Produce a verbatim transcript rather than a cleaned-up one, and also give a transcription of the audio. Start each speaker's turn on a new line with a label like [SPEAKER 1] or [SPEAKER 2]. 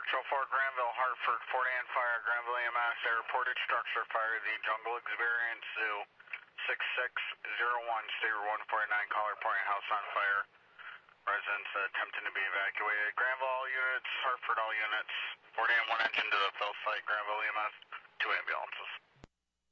[SPEAKER 1] Structural for Granville, Hartford, Fort Ann Fire, Granville E M S, a reported structure fire, the Jungle Experience Zoo, six six zero one, State Route one forty-nine, caller reporting house on fire. Residents uh, attempting to be evacuated. Granville, all units, Hartford, all units, Fort Ann, one engine to the fill site, Granville E M S, two ambulances.